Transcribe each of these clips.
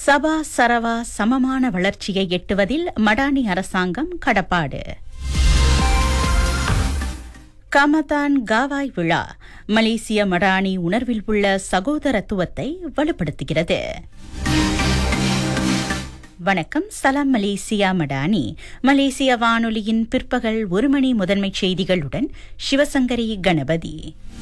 சபா சரவா சமமான வளர்ச்சியை எட்டுவதில் மடானி அரசாங்கம் கடப்பாடு. கமதான் காவாய் விழா மலேசிய மடானி உணர்வில் உள்ள சகோதரத்துவத்தை வலுப்படுத்துகிறது. வணக்கம், சலாம் மலேசியா மடானி. மலேசிய வானொலியின் பிற்பகல் 1 மணி முதன்மைச் செய்திகளுடன் சிவசங்கரி கணபதி.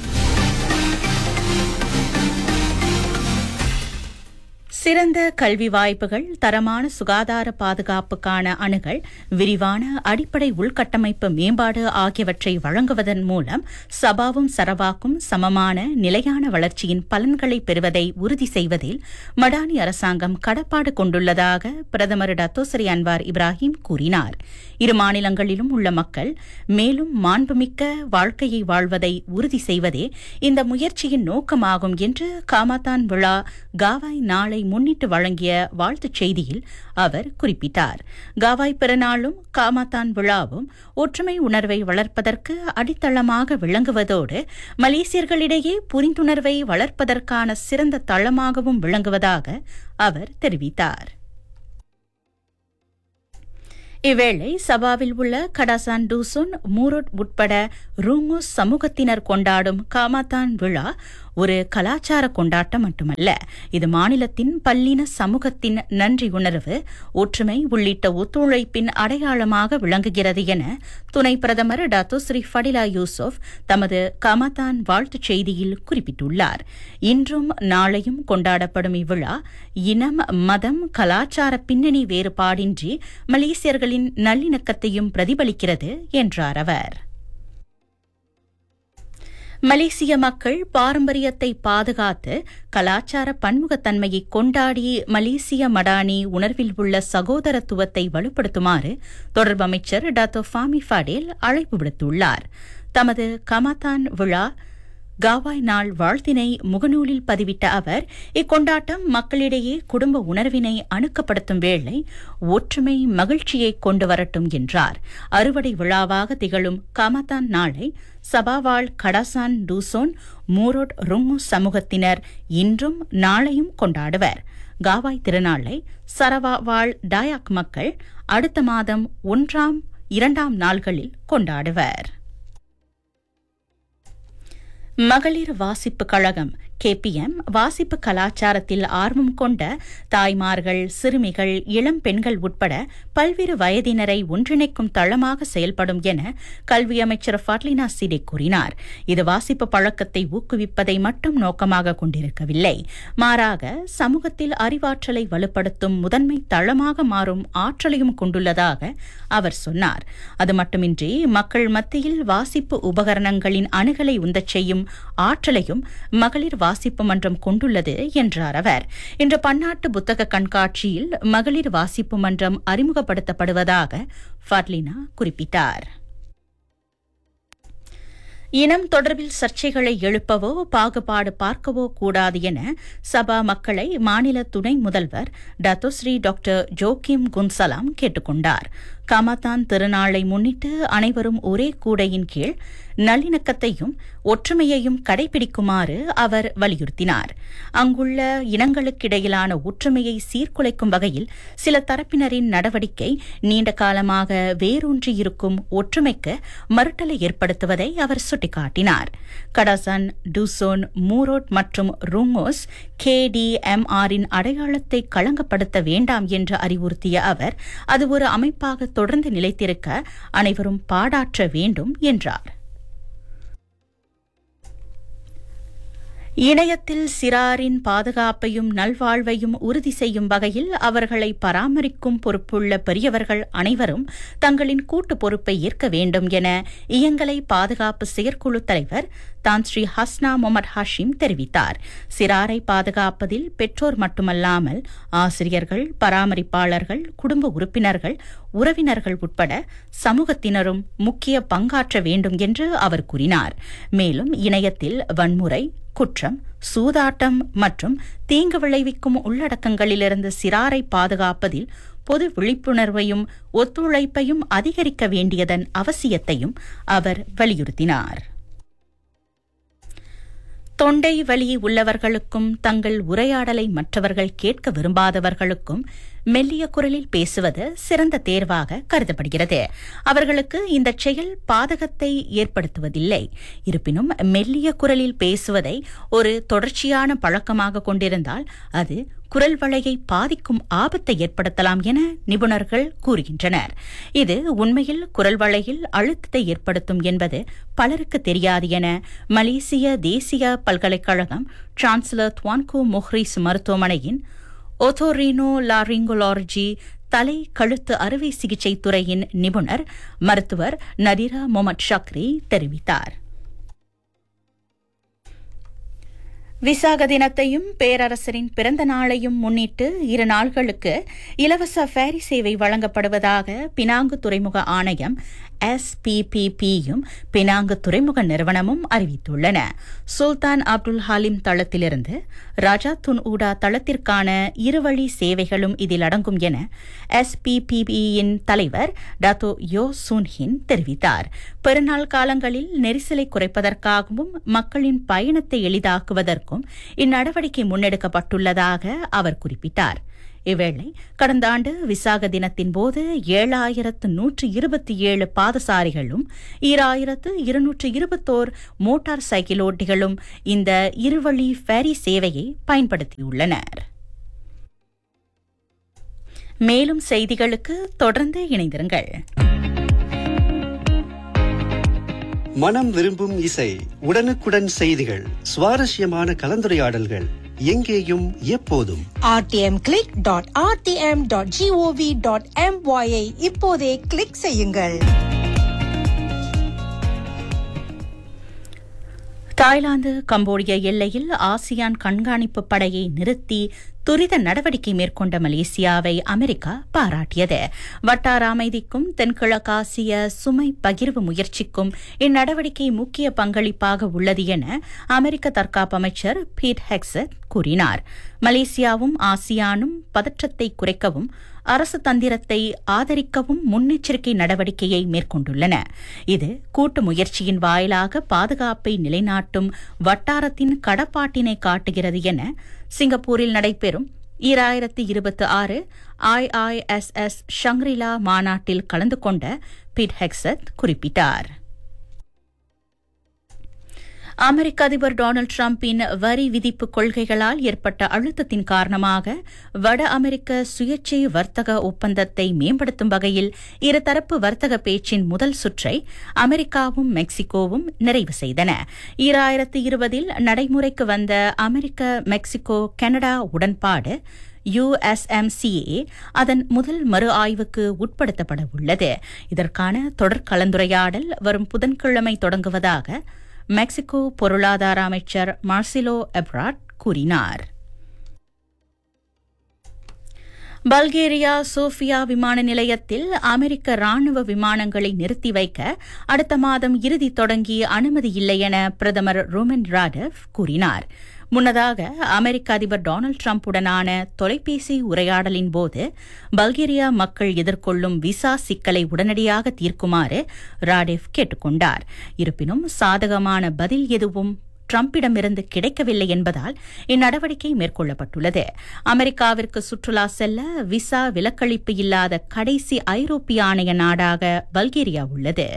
சிறந்த கல்வி வாய்ப்புகள், தரமான சுகாதார பாதுகாப்புக்கான அணுகல், விரிவான அடிப்படை உள்கட்டமைப்பு மேம்பாடு ஆகியவற்றை வழங்குவதன் மூலம் சபாவும் சரவாக்கும் சமமான நிலையான வளர்ச்சியின் பலன்களை பெறுவதை உறுதி செய்வதில் மடானி அரசாங்கம் கடப்பாடு கொண்டுள்ளதாக பிரதமர் டத்தோசரி அன்வார் இப்ராஹிம் கூறினார். இரு மாநிலங்களிலும் உள்ள மக்கள் மேலும் மாண்புமிக்க வாழ்க்கையை வாழ்வதை உறுதி செய்வதே இந்த முயற்சியின் நோக்கமாகும் என்று காமதான் விழா காவாய் நாளை முன்னிட்டு வழங்கிய வாழ்த்துச் செய்தியில் அவர் குறிப்பிட்டார். காவாய் பிறநாளும் காமதான் விழாவும் ஒற்றுமை உணர்வை வளர்ப்பதற்கு அடித்தளமாக விளங்குவதோடு மலேசியர்களிடையே புரிந்துணர்வை வளர்ப்பதற்கான சிறந்த தளமாகவும் விளங்குவதாக அவர் தெரிவித்தார். இவ்வேளை சபாவில் உள்ள கடாசான் டூசுன், மூரோட் உட்பட ரூங்கோஸ் சமூகத்தினர் கொண்டாடும் காமதான் விழா ஒரு கலாச்சார கொண்டாட்டம் மட்டுமல்ல, இது மாநிலத்தின் பல்லின சமூகத்தின் நன்றி உணர்வு, ஒற்றுமை உள்ளிட்ட ஒத்துழைப்பின் அடையாளமாக விளங்குகிறது என துணை பிரதமர் டத்தோஸ்ரீ ஃபடிலா யூசுப் தமது காமதான் வாழ்த்துச் செய்தியில் குறிப்பிட்டுள்ளார். இன்றும் நாளையும் கொண்டாடப்படும் இவ்விழா இனம், மதம், கலாச்சார பின்னணி வேறுபாடின்றி மலேசியர்களின் நல்லிணக்கத்தையும் பிரதிபலிக்கிறது என்றார் அவர். மலேசிய மக்கள் பாரம்பரியத்தை பாதுகாத்து கலாச்சார பன்முகத்தன்மையை கொண்டாடி மலேசிய மடானி உணர்வில் உள்ள சகோதரத்துவத்தை வலுப்படுத்துமாறு தொடர்பு அமைச்சர் டாக்டோ ஃபாமி ஃபடேல் அழைப்பு விடுத்துள்ளார். தமது கமதான் விழா காவாய் நாள் வாழ்த்தினை முகநூலில் பதிவிட்ட அவர், இக்கொண்டாட்டம் மக்களிடையே குடும்ப உணர்வினை அணுக்கப்படுத்தும் வேளை ஒற்றுமை மகிழ்ச்சியை கொண்டு வரட்டும் என்றார். அறுவடை விழாவாக திகழும் கமதான் நாளை சபாவாழ் கடாசான் டூசோன், மூரோட் ருங்கு சமூகத்தினர் இன்றும் நாளையும் கொண்டாடுவர். காவாய் திருநாளை சரவாவாழ் டாயாக் மக்கள் அடுத்த மாதம் 1, 2 நாள்களில் கொண்டாடுவர். மகளிர் வாசிப்பு கழகம் KPM வாசிப்பு கலாச்சாரத்தில் ஆர்வம் கொண்ட தாய்மார்கள், சிறுமிகள், இளம் பெண்கள் உட்பட பல்வேறு வயதினரை ஒன்றிணைக்கும் தளமாக செயல்படும் என கல்வி அமைச்சர் ஃபட்லினா சிடேக் கூறினார். இது வாசிப்பு பழக்கத்தை ஊக்குவிப்பதை மட்டும் நோக்கமாக கொண்டிருக்கவில்லை, மாறாக சமூகத்தில் அறிவாற்றலை வலுப்படுத்தும் முதன்மை தளமாக மாறும் ஆற்றலையும் கொண்டுள்ளதாக அவர் சொன்னார். அது மட்டுமின்றி மக்கள் மத்தியில் வாசிப்பு உபகரணங்களின் அணுகலை உந்தச் செய்யும் ஆற்றலையும் மகளிர் வாசிப்பு மன்றம் கொண்டுள்ளது என்றார் அவர். இன்று பன்னாட்டு புத்தக கண்காட்சியில் மகளிர் வாசிப்பு மன்றம் அறிமுகப்படுத்தப்படுவதாக ஃபட்லினா குறிப்பிட்டார். இனம் தொடர்பில் சர்ச்சைகளை எழுப்பவோ பாகுபாடு பார்க்கவோ கூடாது என சபா மக்களை மாநில துணை முதல்வர் டத்தோஸ்ரீ டாக்டர் ஜோக்கிம் குன்சலாம் கேட்டுக் கொண்டார். கமதான் திருநாளை முன்னிட்டு அனைவரும் ஒரே கூடையின் கீழ் நல்லிணக்கத்தையும் ஒற்றுமையையும் கடைபிடிக்குமாறு அவர் வலியுறுத்தினார். அங்குள்ள இனங்களுக்கிடையிலான ஒற்றுமையை சீர்குலைக்கும் வகையில் சில தரப்பினரின் நடவடிக்கை நீண்ட காலமாக வேரூன்றியிருக்கும் ஒற்றுமைக்கு மறுட்டலை ஏற்படுத்துவதை அவர் சுட்டிக்காட்டினார். கடாசான் டூசோன், மூரோட் மற்றும் ரூங்கோஸ் KDMRின் அடையாளத்தை களங்கப்படுத்த வேண்டாம் என்று அறிவுறுத்திய அவர், அது ஒரு அமைப்பாக தொடர்ந்து நிலைத்திருக்க அனைவரும் பாடாற்ற வேண்டும் என்றார். இணையத்தில் சிறாரின் பாதுகாப்பையும் நல்வாழ்வையும் உறுதி செய்யும் வகையில் அவர்களை பராமரிக்கும் பொறுப்புள்ள பெரியவர்கள் அனைவரும் தங்களின் கூட்டு பொறுப்பை ஏற்க வேண்டும் என இயங்கலை பாதுகாப்பு செயற்குழு தலைவர் தான் ஸ்ரீ ஹஸ்னா முகமது ஹாஷிம் தெரிவித்தார். சிறாரை பாதுகாப்பதில் பெற்றோர் மட்டுமல்லாமல் ஆசிரியர்கள், பராமரிப்பாளர்கள், குடும்ப உறுப்பினர்கள், உறவினர்கள் உட்பட சமூகத்தினரும் முக்கிய பங்காற்ற வேண்டும் என்று அவர் கூறினார். மேலும் இணையத்தில் வன்முறை, குற்றம், சூதாட்டம் மற்றும் தீங்கு விளைவிக்கும் உள்ளடக்கங்களிலிருந்து சிறாரை பாதுகாப்பதில் பொது விழிப்புணர்வையும் ஒத்துழைப்பையும் அதிகரிக்க வேண்டியதன் அவசியத்தையும் அவர் வலியுறுத்தினார். தொண்டை வலி உள்ளவர்களுக்கும் தங்கள் உரையாடலை மற்றவர்கள் கேட்க விரும்பாதவர்களுக்கும் மெல்லிய குரலில் பேசுவது சிறந்த தேர்வாக கருதப்படுகிறது. அவர்களுக்கு இந்த செயல் பாதகத்தை ஏற்படுத்துவதில்லை. இருப்பினும் மெல்லிய குரலில் பேசுவதை ஒரு தொடர்ச்சியான பழக்கமாக கொண்டிருந்தால் அது குரல் வளையை பாதிக்கும் ஆபத்தை ஏற்படுத்தலாம் என நிபுணர்கள் கூறுகின்றனர். இது உண்மையில் குரல் வளையில் அழுத்தத்தை ஏற்படுத்தும் என்பது பலருக்கு தெரியாது என மலேசிய தேசிய பல்கலைக்கழகம் சான்சலர் துவான்கோ மொஹ்ரிஸ் மருத்துவமனையின் ஓதோரினோ லாரிங்கோலார்ஜி தலை கழுத்து அறுவை சிகிச்சை துறையின் நிபுணர் மருத்துவர் நதிரா முகமது ஷக்ரி தெரிவித்தார். விசாக தினத்தையும் பேரரசரின் பிறந்த நாளையும் முன்னிட்டு 2 நாள்களுக்கு இலவச ஃபேரி சேவை வழங்கப்படுவதாக பினாங்கு துறைமுக ஆணையம் SPPPயும் பினாங்கு துறைமுக நிறுவனமும் அறிவித்துள்ளன. சுல்தான் அப்துல் ஹலீம் தளத்திலிருந்து ராஜா துன் ஊடா தளத்திற்கான இருவழி சேவைகளும் இதில் அடங்கும் என SPPPயின் தலைவர் டாத்தோ யோ சுன்ஹின் தெரிவித்தார். பெருநாள் காலங்களில் நெரிசலை குறைப்பதற்காகவும் மக்களின் பயணத்தை எளிதாக்குவதற்கும் இந்நடவடிக்கை முன்னெடுக்கப்பட்டுள்ளதாக அவர் குறிப்பிட்டார். இவ்வேளை கடந்த ஆண்டு விசாக தினத்தின் போது 7127 பாதசாரிகளும் 2221 மோட்டார் சைக்கிள் ஓட்டிகளும் இந்த இருவழி ஃபேரி சேவையை பயன்படுத்தியுள்ளனர். மேலும் செய்திகளுக்கு தொடர்ந்து இணைந்திருங்கள். மனம் விரும்பும் இசை, உடனுக்குடன் செய்திகள், சுவாரஸ்யமான கலந்துரையாடல்கள், எங்கேயும் எப்போதும் rtm.rtm.gov.my இப்போதே கிளிக் செய்யுங்கள். தாய்லாந்து கம்போடிய எல்லையில் ஆசியான் கண்காணிப்பு படையை நிறுத்தி துரித நடவடிக்கை மேற்கொண்ட மலேசியாவை அமெரிக்கா பாராட்டியது. வட்டார அமைதிக்கும் தென்கிழக்காசிய சுமை பகிர்வு முயற்சிக்கும் இந்நடவடிக்கை முக்கிய பங்களிப்பாக உள்ளது என அமெரிக்க தற்காப்பு அமைச்சர் பீட் ஹெக்ஸட் கூறினார். மலேசியாவும் ஆசியானும் பதற்றத்தை குறைக்கவும் அரசு தந்திரத்தை ஆதரிக்கவும் முன்னெச்சரிக்கை நடவடிக்கையை மேற்கொண்டுள்ளன. இது கூட்டு முயற்சியின் வாயிலாக பாதுகாப்பை நிலைநாட்டும் வட்டாரத்தின் கடப்பாட்டினை காட்டுகிறது என சிங்கப்பூரில் நடைபெறும் 2026 IISS ஷங்ரிலா மாநாட்டில் கலந்து கொண்ட பீட் ஹெக்ஸட் குறிப்பிட்டார். அமெரிக்க அதிபர் டொனால்டு டிரம்பின் வரி விதிப்பு கொள்கைகளால் ஏற்பட்ட அழுத்தத்தின் காரணமாக வட அமெரிக்க சுயேட்சை வர்த்தக ஒப்பந்தத்தை மேம்படுத்தும் வகையில் இருதரப்பு வர்த்தக பேச்சின் முதல் சுற்றை அமெரிக்காவும் மெக்சிகோவும் நிறைவு செய்தன. 2020 நடைமுறைக்கு வந்த அமெரிக்க மெக்சிகோ கனடா உடன்பாடு USMCA அதன் முதல் மறு ஆய்வுக்கு உட்படுத்தப்பட உள்ளது. இதற்கான தொடர் கலந்துரையாடல் வரும் புதன்கிழமை தொடங்குவதாக மெக்சிகோ பொருளாதார அமைச்சர் மார்சிலோ எப்ராட் கூறினார். பல்கேரியா சோஃபியா விமான நிலையத்தில் அமெரிக்க ராணுவ விமானங்களை நிறுத்தி வைக்க அடுத்த மாதம் இறுதி தொடங்கி அனுமதி இல்லை என பிரதமர் ரோமன் ராடெவ் கூறினார். முன்னதாக அமெரிக்க அதிபர் டொனால்டு டிரம்புடனான தொலைபேசி உரையாடலின் போது பல்கேரியா மக்கள் எதிர்கொள்ளும் விசா சிக்கலை உடனடியாக தீர்க்குமாறு ராடெவ் கேட்டுக் கொண்டார். இருப்பினும் சாதகமான பதில் எதுவும் டிரம்பிடமிருந்து கிடைக்கவில்லை என்பதால் இந்நடவடிக்கை மேற்கொள்ளப்பட்டுள்ளது. அமெரிக்காவிற்கு சுற்றுலா செல்ல விசா விலக்களிப்பு இல்லாத கடைசி ஐரோப்பிய ஆணைய நாடாக பல்கேரியா உள்ளது.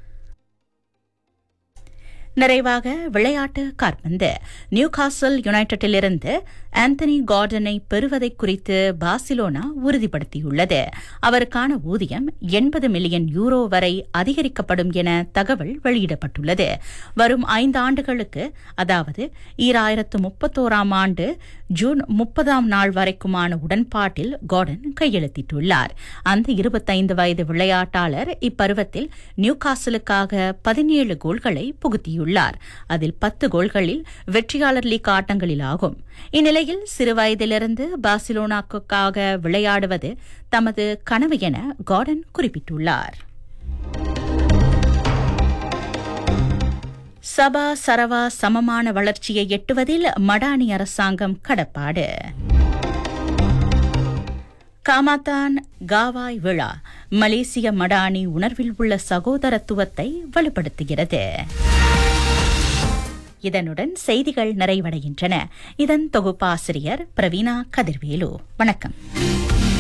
நிறைவாக விளையாட்டு கால்பந்து. நியூகாசல் யுனைடெட்டிலிருந்து ஆந்தனி கார்டனை பெறுவதை குறித்து பார்சிலோனா உறுதிப்படுத்தியுள்ளது. அவருக்கான ஊதியம் 80 மில்லியன் யூரோ வரை அதிகரிக்கப்படும் என தகவல் வெளியிடப்பட்டுள்ளது. வரும் 5 ஆண்டுகளுக்கு, அதாவது 2031 ஆண்டு ஜூன் 30 வரைக்குமான உடன்பாட்டில் கார்டன் கையெழுத்திட்டுள்ளார். அந்த 25 வயது விளையாட்டாளர் இப்பருவத்தில் நியூகாசலுக்காக 17 கோல்களை புகுத்தியுள்ளார். அதில் 10 கோல்களில் வெற்றியாளர் லீக் ஆட்டங்களில் ஆகும். இந்நிலையில் சிறுவயதிலிருந்து பார்சிலோனாவுக்காக விளையாடுவது தமது கனவு என கார்டன் குறிப்பிட்டுள்ளார். சபா சரவா சமமான வளர்ச்சியை எட்டுவதில் மடானி அரசாங்கம் கடப்பாடு. காமாதான் காவாய் விழா மலேசிய மடானி உணர்வில் உள்ள சகோதரத்துவத்தை வலுப்படுத்துகிறது. இதனுடன் செய்திகள் நிறைவடைகின்றன. இதன் தொகுப்பாசிரியர் பிரவீணா கதிர்வேலு. வணக்கம்.